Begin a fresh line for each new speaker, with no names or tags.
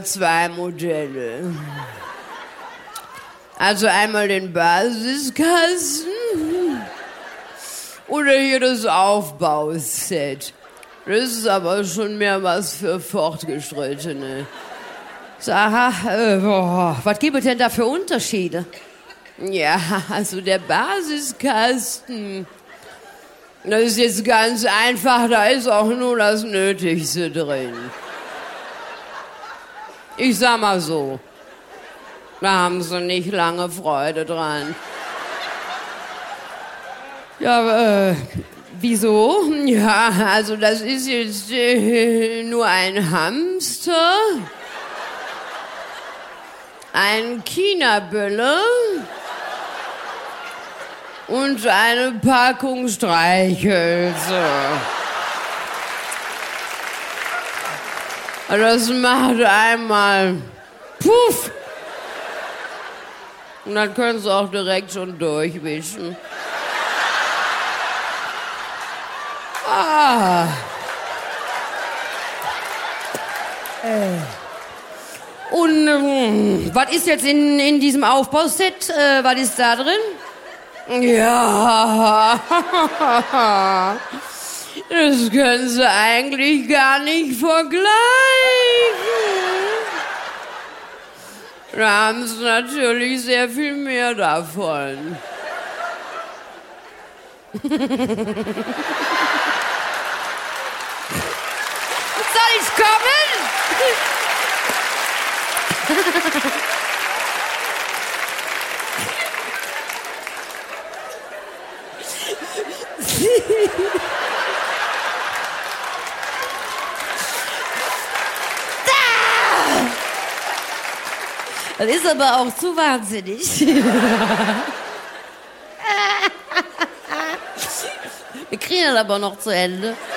2 Modelle. Also einmal den Basiskasten oder hier das Aufbauset. Das ist aber schon mehr was für Fortgeschrittene. Sag, was gibt es denn da für Unterschiede? Ja, also der Basiskasten, das ist jetzt ganz einfach, da ist auch nur das Nötigste drin. Ich sag mal so, da haben sie nicht lange Freude dran. Ja, wieso? Ja, also das ist jetzt nur ein Hamster, ein China-Bölle und eine Packung Streichhölzer. Das macht einmal puff. Und dann können Sie auch direkt schon durchwischen. Und was ist jetzt in diesem Aufbauset? Was ist da drin? Ja, das können Sie eigentlich gar nicht vergleichen. Da haben Sie natürlich sehr viel mehr davon. Soll ich kommen? Das ist aber auch zu wahnsinnig. Wir kriegen das aber noch zu Ende.